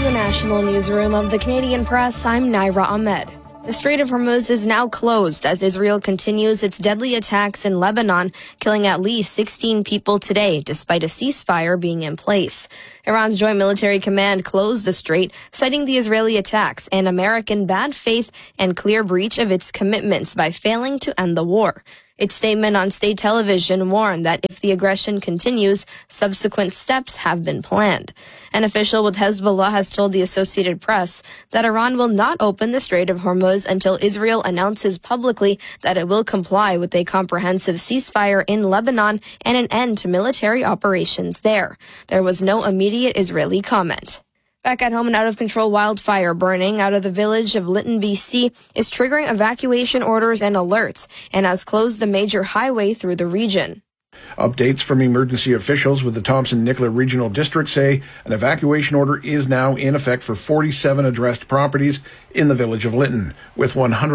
From the National Newsroom of the Canadian Press, I'm Naira Ahmed. The Strait of Hormuz is now closed as Israel continues its deadly attacks in Lebanon, killing at least 16 people today, despite a ceasefire being in place. Iran's Joint Military Command closed the strait, citing the Israeli attacks and American bad faith and clear breach of its commitments by failing to end the war. Its statement on state television warned that if the aggression continues, subsequent steps have been planned. An official with Hezbollah has told the Associated Press that Iran will not open the Strait of Hormuz until Israel announces publicly that it will comply with a comprehensive ceasefire in Lebanon and an end to military operations there. There was no immediate Israeli comment. Back at home, an out-of-control wildfire burning out of the village of Lytton, BC, is triggering evacuation orders and alerts and has closed a major highway through the region. Updates from emergency officials with the Thompson-Nicola Regional District say an evacuation order is now in effect for 47 addressed properties in the village of Lytton, with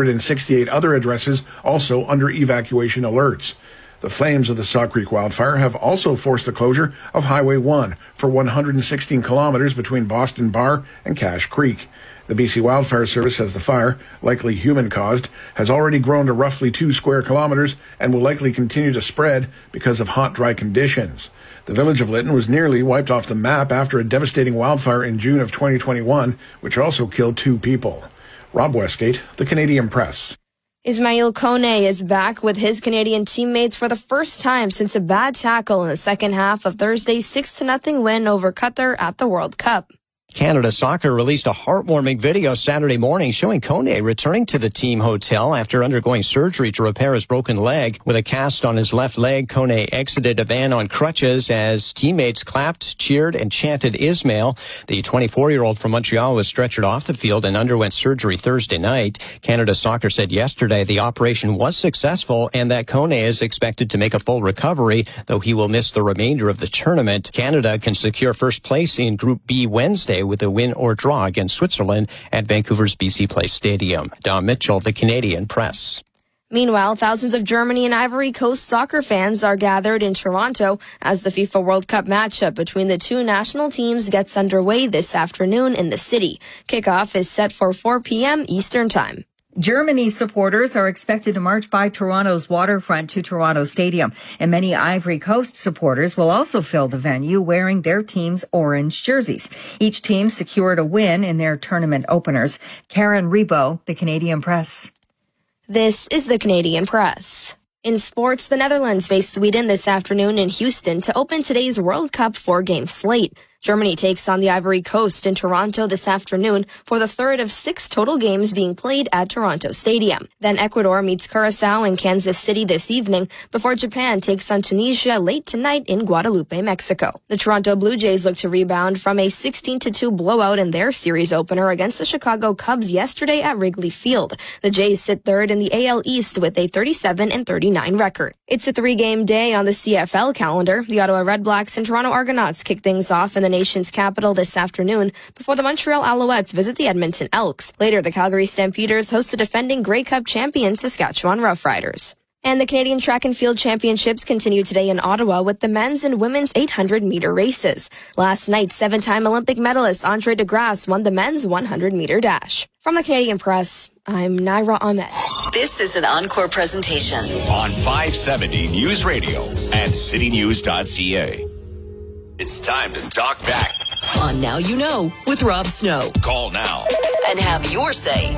168 other addresses also under evacuation alerts. The flames of the Saw Creek wildfire have also forced the closure of Highway 1 for 116 kilometers between Boston Bar and Cache Creek. The BC Wildfire Service says the fire, likely human-caused, has already grown to roughly 2 square kilometers and will likely continue to spread because of hot, dry conditions. The village of Lytton was nearly wiped off the map after a devastating wildfire in June of 2021, which also killed 2 people. Rob Westgate, The Canadian Press. Ismail Kone is back with his Canadian teammates for the first time since a bad tackle in the second half of Thursday's 6-0 win over Qatar at the World Cup. Canada Soccer released a heartwarming video Saturday morning showing Kone returning to the team hotel after undergoing surgery to repair his broken leg. With a cast on his left leg, Kone exited a van on crutches as teammates clapped, cheered, and chanted Ismail. The 24-year-old from Montreal was stretchered off the field and underwent surgery Thursday night. Canada Soccer said yesterday the operation was successful and that Kone is expected to make a full recovery, though he will miss the remainder of the tournament. Canada can secure first place in Group B Wednesday with a win or draw against Switzerland at Vancouver's BC Place Stadium. Don Mitchell, The Canadian Press. Meanwhile, thousands of Germany and Ivory Coast soccer fans are gathered in Toronto as the FIFA World Cup matchup between the two national teams gets underway this afternoon in the city. Kickoff is set for 4 p.m. Eastern Time. Germany supporters are expected to march by Toronto's waterfront to Toronto Stadium, and many Ivory Coast supporters will also fill the venue wearing their team's orange jerseys. Each team secured a win in their tournament openers. Karen Rebo, The Canadian Press. This is The Canadian Press. In sports, the Netherlands face Sweden this afternoon in Houston to open today's World Cup 4-game slate. Germany takes on the Ivory Coast in Toronto this afternoon for the third of 6 total games being played at Toronto Stadium. Then Ecuador meets Curacao in Kansas City this evening before Japan takes on Tunisia late tonight in Guadalupe, Mexico. The Toronto Blue Jays look to rebound from a 16-2 blowout in their series opener against the Chicago Cubs yesterday at Wrigley Field. The Jays sit third in the AL East with a 37-39 record. It's a 3-game day on the CFL calendar. The Ottawa Redblacks and Toronto Argonauts kick things off in the nation's capital this afternoon before the Montreal Alouettes visit the Edmonton Elks. Later, the Calgary Stampeders host the defending Grey Cup champion Saskatchewan Roughriders. And the Canadian Track and Field Championships continue today in Ottawa with the men's and women's 800-meter races. Last night, 7-time Olympic medalist Andre DeGrasse won the men's 100-meter dash. From the Canadian Press, I'm Naira Ahmed. This is an Encore presentation on 570 News Radio and citynews.ca. It's time to talk back on Now You Know with Rob Snow. Call now and have your say.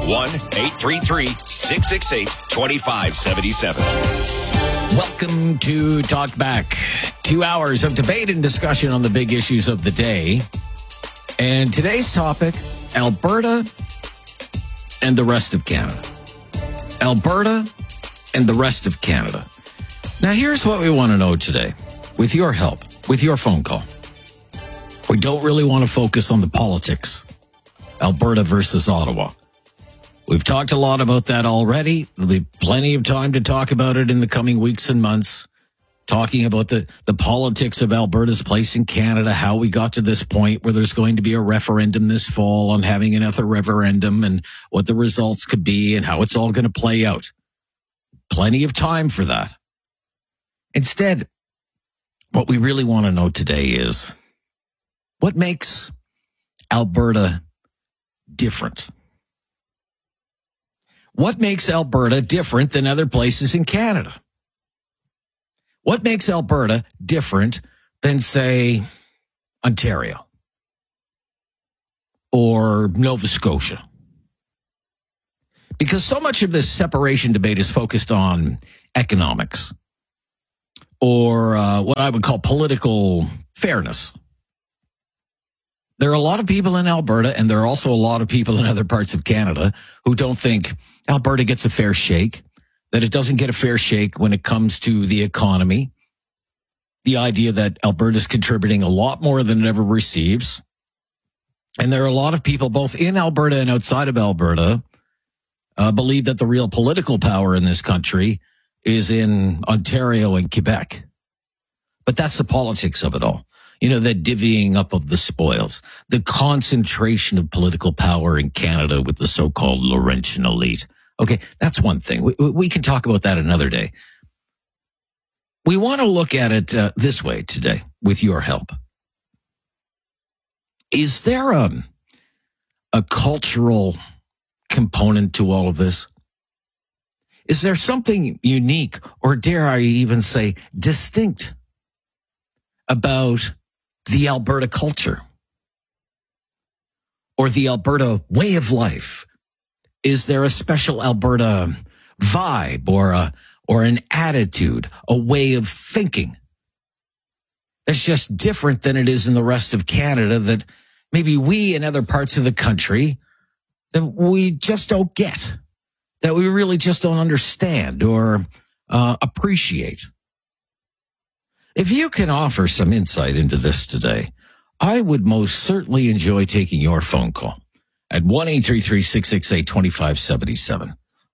1-833-668-2577. Welcome to Talk Back. 2 hours of debate and discussion on the big issues of the day. And today's topic, Alberta and the rest of Canada. Alberta and the rest of Canada. Now, here's what we want to know today, with your help. With your phone call. We don't really want to focus on the politics. Alberta versus Ottawa. We've talked a lot about that already. There'll be plenty of time to talk about it in the coming weeks and months. Talking about the politics of Alberta's place in Canada, how we got to this point where there's going to be a referendum this fall on having another referendum and what the results could be and how it's all going to play out. Plenty of time for that. Instead, what we really want to know today is what makes Alberta different? What makes Alberta different than other places in Canada? What makes Alberta different than, say, Ontario or Nova Scotia? Because so much of this separation debate is focused on economics or what I would call political fairness. There are a lot of people in Alberta, and there are also a lot of people in other parts of Canada who don't think Alberta gets a fair shake, that it doesn't get a fair shake when it comes to the economy. The idea that Alberta is contributing a lot more than it ever receives. And there are a lot of people both in Alberta and outside of Alberta believe that the real political power in this country is in Ontario and Quebec. But that's the politics of it all. You know, the divvying up of the spoils, the concentration of political power in Canada with the so-called Laurentian elite. Okay, that's one thing. We can talk about that another day. We want to look at it this way today, with your help. Is there a cultural component to all of this? Is there something unique, or dare I even say distinct, about the Alberta culture or the Alberta way of life? Is there a special Alberta vibe or an attitude, a way of thinking that's just different than it is in the rest of Canada, that maybe we in other parts of the country that we just don't get, that we really just don't understand or appreciate? If you can offer some insight into this today, I would most certainly enjoy taking your phone call at 1-833-668-2577.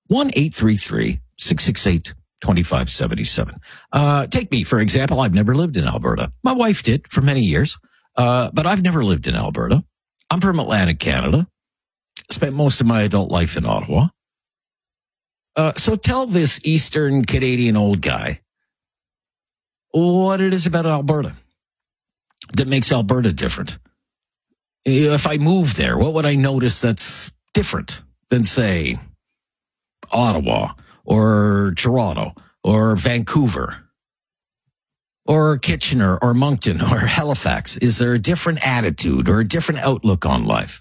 1-833-668-2577. Take me, for example. I've never lived in Alberta. My wife did for many years, but I've never lived in Alberta. I'm from Atlantic Canada. Spent most of my adult life in Ottawa. So tell this Eastern Canadian old guy what it is about Alberta that makes Alberta different. If I move there, what would I notice that's different than, say, Ottawa or Toronto or Vancouver or Kitchener or Moncton or Halifax? Is there a different attitude or a different outlook on life?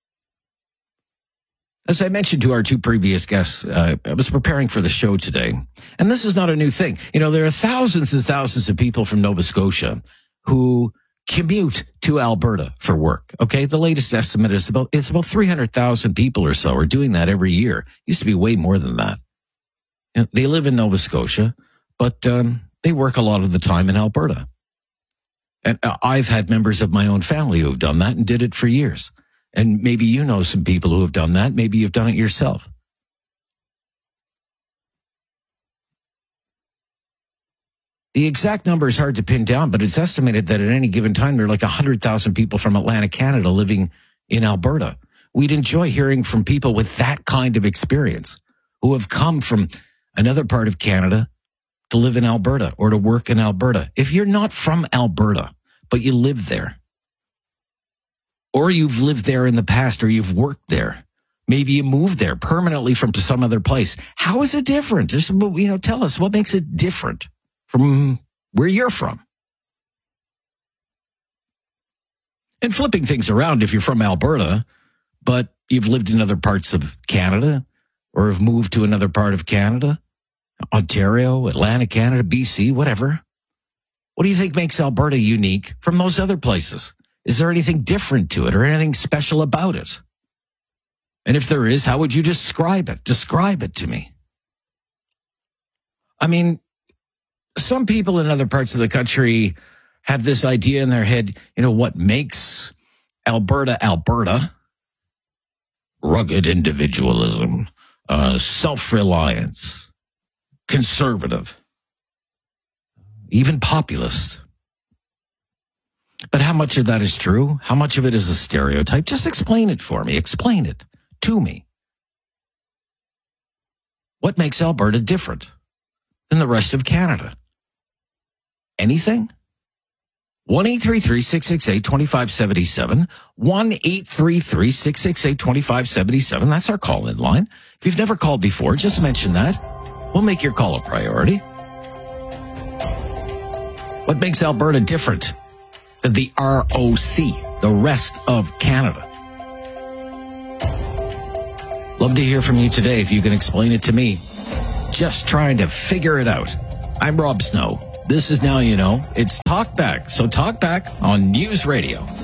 As I mentioned to our two previous guests, I was preparing for the show today, and this is not a new thing. You know, there are thousands and thousands of people from Nova Scotia who commute to Alberta for work. Okay, the latest estimate is about 300,000 people or so are doing that every year. Used to be way more than that. You know, they live in Nova Scotia, but they work a lot of the time in Alberta. And I've had members of my own family who have done that and did it for years. And maybe you know some people who have done that. Maybe you've done it yourself. The exact number is hard to pin down, but it's estimated that at any given time, there are like 100,000 people from Atlantic Canada living in Alberta. We'd enjoy hearing from people with that kind of experience who have come from another part of Canada to live in Alberta or to work in Alberta. If you're not from Alberta, but you live there, or you've lived there in the past, or you've worked there, maybe you moved there permanently from some other place. How is it different? Just, tell us what makes it different from where you're from. And flipping things around, if you're from Alberta, but you've lived in other parts of Canada, or have moved to another part of Canada, Ontario, Atlantic Canada, BC, whatever. What do you think makes Alberta unique from those other places? Is there anything different to it or anything special about it? And if there is, how would you describe it? Describe it to me. I mean, some people in other parts of the country have this idea in their head, what makes Alberta, Alberta? Rugged individualism, self-reliance, conservative, even populist. But how much of that is true? How much of it is a stereotype? Just explain it for me. Explain it to me. What makes Alberta different than the rest of Canada? Anything? 1-833-668-2577. 1-833-668-2577. That's our call-in line. If you've never called before, just mention that. We'll make your call a priority. What makes Alberta different than the ROC, the rest of Canada? Love to hear from you today if you can explain it to me. Just trying to figure it out. I'm Rob Snow. This is Now You Know. It's Talk Back. So Talk Back on News Radio